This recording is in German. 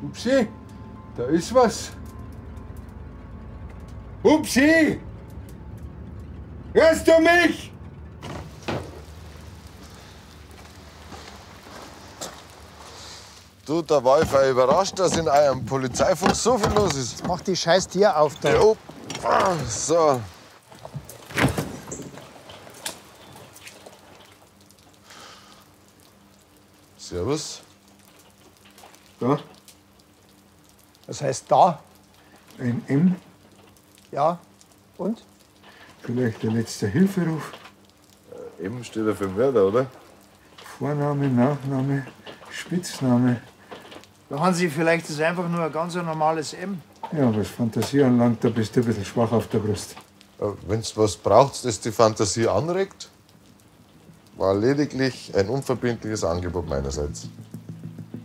Upsi, da ist was. Upsi! Hörst du mich? Du, da war ich voll überrascht, dass in eurem Polizeifunk so viel los ist. Mach die scheiß Tür auf da. Jo. So. Servus. Da, Was heißt da? ein M, Ja. Und? vielleicht der letzte Hilferuf. Eben steht er für Mörder, oder? Vorname, Nachname, Spitzname. Da haben Sie vielleicht ist einfach nur ein ganz normales M. Ja, was Fantasie anlangt, da bist du ein bisschen schwach auf der Brust. Wenn du was braucht, das die Fantasie anregt, war lediglich ein unverbindliches Angebot meinerseits.